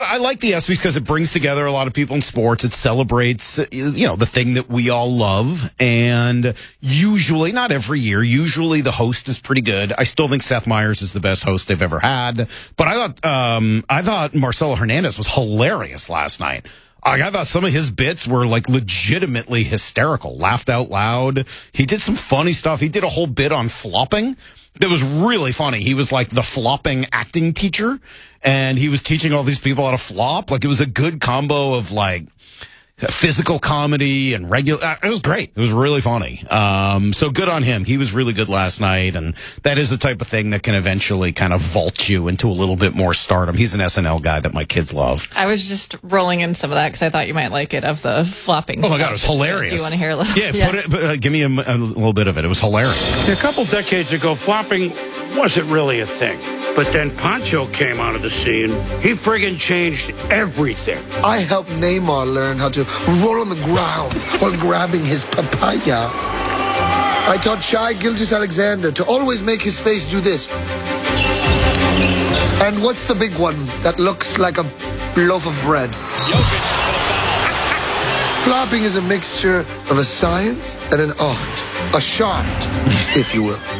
I like the ESPYs because it brings together a lot of people in sports. It celebrates, the thing that we all love. And usually, not every year, usually the host is pretty good. I still think Seth Meyers is the best host they've ever had. But I thought Marcelo Hernandez was hilarious last night. I thought some of his bits were like legitimately hysterical, laughed out loud. He did some funny stuff. He did a whole bit on flopping that was really funny. He was like the flopping acting teacher, and he was teaching all these people how to flop. Like, it was a good combo of like physical comedy and regular. It was great. It was really funny. So good on him. He was really good last night, and that is the type of thing that can eventually kind of vault you into a little bit more stardom. He's an SNL guy that my kids love. I was just rolling in some of that because I thought you might like it, of the flopping. Oh my God, it was hilarious. Do you want to hear a little? Yeah. Give me a little bit of it. It was hilarious. A couple decades ago, flopping wasn't really a thing. But then Pancho came onto the scene. He friggin' changed everything. I helped Neymar learn how to roll on the ground while grabbing his papaya. I taught Shai Gilgeous-Alexander to always make his face do this. And what's the big one that looks like a loaf of bread? Flopping is a mixture of a science and an art. A shart, if you will.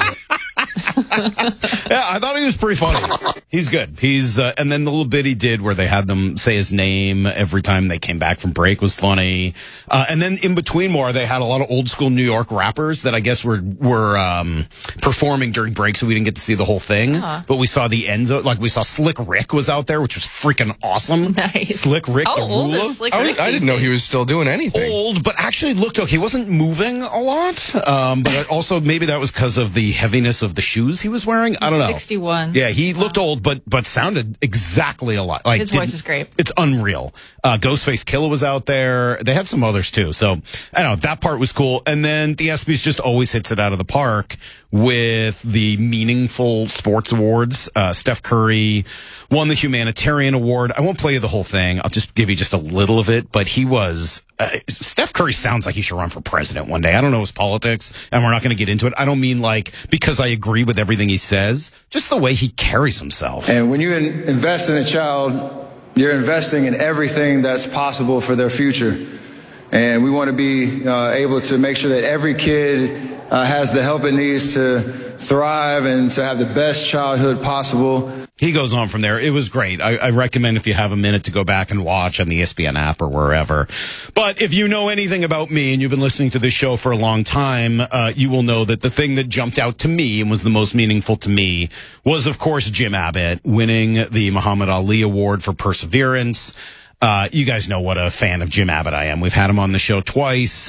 Yeah, I thought he was pretty funny. He's good. And then the little bit he did where they had them say his name every time they came back from break was funny. And then in between more, they had a lot of old school New York rappers that I guess were performing during break, so we didn't get to see the whole thing. Uh-huh. But we saw the ends of it. Like, we saw Slick Rick was out there, which was freaking awesome. Nice. Slick Rick, How the old ruler. is Slick Rick? I didn't know he was still doing anything. Old, but actually looked okay. He wasn't moving a lot. But also maybe that was because of the heaviness of the shoes he was wearing. I don't know. 61. Yeah, he looked old, but sounded exactly alike. Like, his voice is great. It's unreal. Ghostface Killah was out there. They had some others too. So I don't know, that part was cool. And then the ESPYs just always hits it out of the park with the meaningful sports awards. Steph Curry won the humanitarian award. I won't play you the whole thing. I'll just give you just a little of it. But he was Steph Curry sounds like he should run for president one day. I don't know his politics, and we're not going to get into it. I don't mean like because I agree with everything he says, just the way he carries himself. And when you invest in a child, you're investing in everything that's possible for their future. And we want to be able to make sure that every kid has the help it needs to thrive and to have the best childhood possible. He goes on from there. It was great. I recommend if you have a minute to go back and watch on the ESPN app or wherever. But if you know anything about me and you've been listening to this show for a long time, you will know that the thing that jumped out to me and was the most meaningful to me was, of course, Jim Abbott winning the Muhammad Ali Award for Perseverance. You guys know what a fan of Jim Abbott I am. We've had him on the show twice.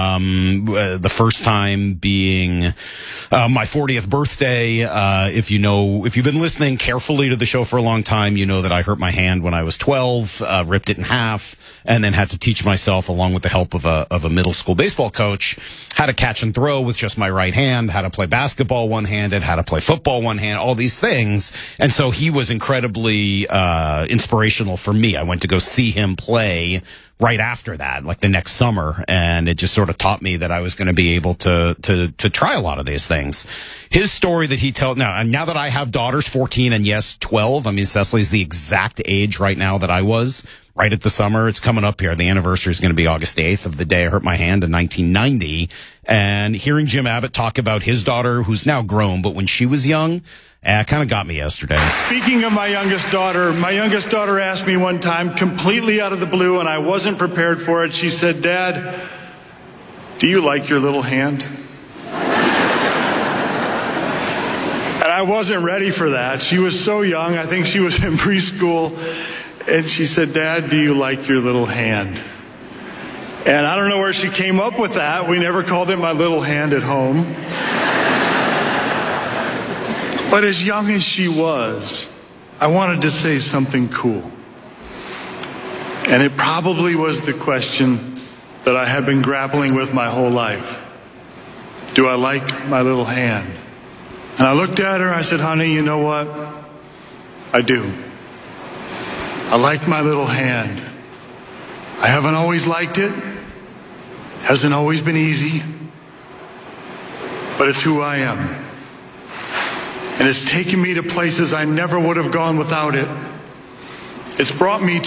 The first time being my 40th birthday. If you've been listening carefully to the show for a long time, you know that I hurt my hand when I was 12, ripped it in half, and then had to teach myself, along with the help of a middle school baseball coach, how to catch and throw with just my right hand, how to play basketball one-handed, how to play football one-handed, all these things. And so he was incredibly inspirational for me. I went to go see him play right after that, like the next summer, and it just sort of taught me that I was going to be able to try a lot of these things. His story that he tells now that I have daughters, 14 and yes, 12. I mean, Cecily's the exact age right now that I was right at the summer. It's coming up here. The anniversary is going to be August 8th of the day I hurt my hand in 1990. And hearing Jim Abbott talk about his daughter, who's now grown, but when she was young, it kind of got me yesterday. Speaking of my youngest daughter asked me one time, completely out of the blue, and I wasn't prepared for it. She said, "Dad, do you like your little hand?" And I wasn't ready for that. She was so young. I think she was in preschool. And she said, "Dad, do you like your little hand?" And I don't know where she came up with that. We never called it my little hand at home. But as young as she was, I wanted to say something cool. And it probably was the question that I had been grappling with my whole life. Do I like my little hand? And I looked at her, I said, "Honey, you know what? I do. I like my little hand. I haven't always liked it. Hasn't always been easy. But it's who I am. And it's taken me to places I never would have gone without it. It's brought me to